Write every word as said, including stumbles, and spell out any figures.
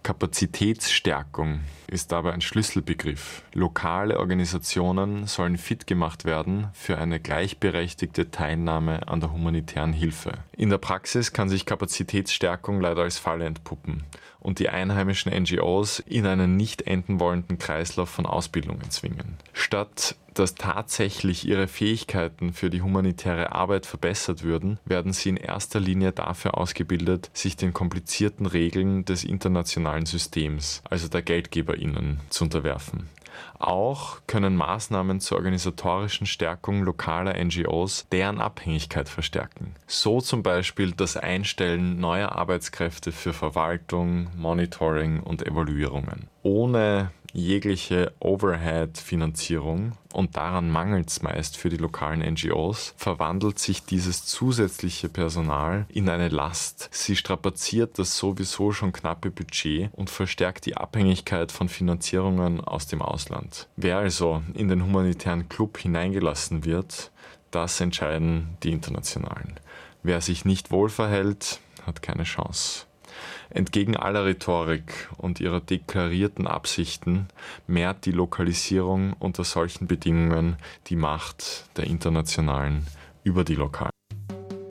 Kapazitätsstärkung ist aber ein Schlüsselbegriff. Lokale Organisationen sollen fit gemacht werden für eine gleichberechtigte Teilnahme an der humanitären Hilfe. In der Praxis kann sich Kapazitätsstärkung leider als Falle entpuppen und die einheimischen N G Os in einen nicht enden wollenden Kreislauf von Ausbildungen zwingen. Statt dass tatsächlich ihre Fähigkeiten für die humanitäre Arbeit verbessert würden, werden sie in erster Linie dafür ausgebildet, sich den komplizierten Regeln des internationalen Systems, also der GeldgeberInnen, zu unterwerfen. Auch können Maßnahmen zur organisatorischen Stärkung lokaler N G Os deren Abhängigkeit verstärken. So zum Beispiel das Einstellen neuer Arbeitskräfte für Verwaltung, Monitoring und Evaluierungen. Ohne jegliche Overhead-Finanzierung, und daran mangelt es meist für die lokalen N G Os, verwandelt sich dieses zusätzliche Personal in eine Last. Sie strapaziert das sowieso schon knappe Budget und verstärkt die Abhängigkeit von Finanzierungen aus dem Ausland. Wer also in den humanitären Club hineingelassen wird, das entscheiden die Internationalen. Wer sich nicht wohl verhält, hat keine Chance. Entgegen aller Rhetorik und ihrer deklarierten Absichten mehrt die Lokalisierung unter solchen Bedingungen die Macht der Internationalen über die lokalen.